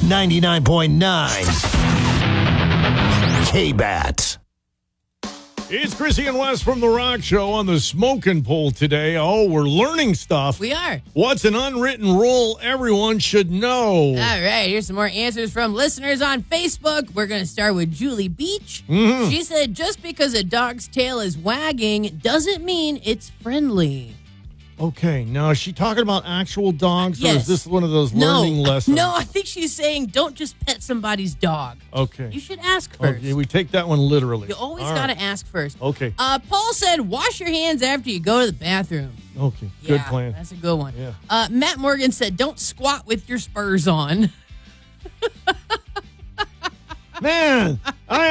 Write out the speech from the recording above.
99.9 K-Bat. It's Chrissy and Wes from The Rock Show on the smoking poll today. Oh, we're learning stuff. We are. What's an unwritten rule everyone should know? All right, here's some more answers from listeners on Facebook. We're going to start with Julie Beach. Mm-hmm. She said, just because a dog's tail is wagging doesn't mean it's friendly. Okay, now is she talking about actual dogs, or Yes. is this one of those learning lessons? No, I think she's saying don't just pet somebody's dog. Okay. You should ask first. Okay, we take that one literally. You always All got right. to ask first. Okay. Paul said, wash your hands after you go to the bathroom. Okay, good plan. That's a good one. Yeah. Matt Morgan said, don't squat with your spurs on. Man, I